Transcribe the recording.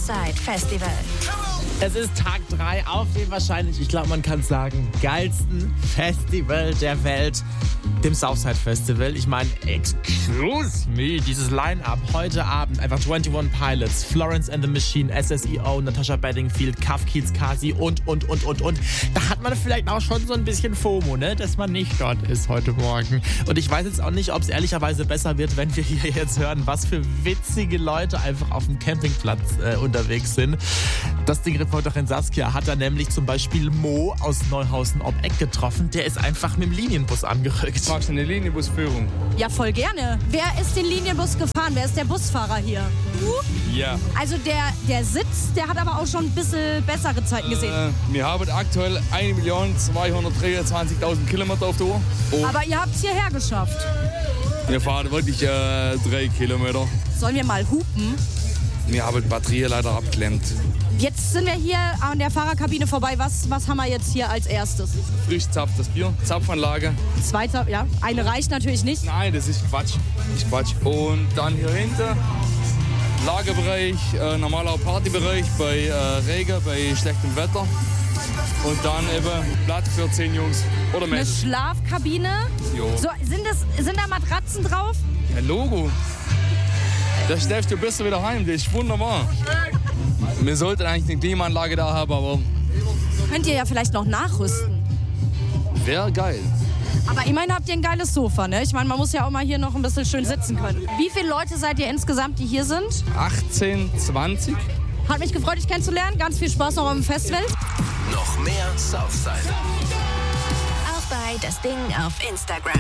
Southside Festival. Es ist Tag 3 auf dem wahrscheinlich, ich glaube man kann sagen, geilsten Festival der Welt, dem Southside Festival. Ich meine, excuse me, dieses Line-Up heute Abend, einfach 21 Pilots, Florence and the Machine, SSEO, Natasha Bedingfield, Kaf Kiez Kasi und. Da hat man vielleicht auch schon so ein bisschen FOMO, ne, dass man nicht dort ist heute Morgen. Und ich weiß jetzt auch nicht, ob es ehrlicherweise besser wird, wenn wir hier jetzt hören, was für witzige Leute einfach auf dem Campingplatz unterwegs sind. Das Ding-Reporterin Saskia hat da nämlich zum Beispiel Mo aus Neuhausen ob Eck getroffen. Der ist einfach mit dem Linienbus angerückt. Magst du eine Linienbusführung? Ja, voll gerne. Wer ist den Linienbus gefahren? Wer ist der Busfahrer hier? Du? Ja. Also der Sitz, der hat aber auch schon ein bisschen bessere Zeiten gesehen. Wir haben aktuell 1.223.000 Kilometer auf der Uhr. Aber ihr habt es hierher geschafft. Wir fahren wirklich 3 Kilometer. Sollen wir mal hupen? Wir haben die Batterie leider abgeklemmt. Jetzt sind wir hier an der Fahrerkabine vorbei. Was haben wir jetzt hier als erstes? Frisch zapftes Bier, Zapfanlage. Zweiter, ja. Eine reicht natürlich nicht. Nein, das ist Quatsch. Und dann hier hinten Lagerbereich, normaler Partybereich bei Regen, bei schlechtem Wetter. Und dann eben Platz für 10 Jungs oder Eine Mädels. Schlafkabine. Jo. So, sind da Matratzen drauf? Ja, Logo. Da stellst du besser wieder heim, das ist wunderbar. Wir sollten eigentlich eine Klimaanlage da haben, aber Könnt ihr ja vielleicht noch nachrüsten. wäre geil. Aber immerhin habt ihr ein geiles Sofa, ne? Ich meine, man muss ja auch mal hier noch ein bisschen schön sitzen können. Wie viele Leute seid ihr insgesamt, die hier sind? 18, 20. Hat mich gefreut, dich kennenzulernen. Ganz viel Spaß noch am Festival. Noch mehr Southside. Auch bei Das Ding auf Instagram.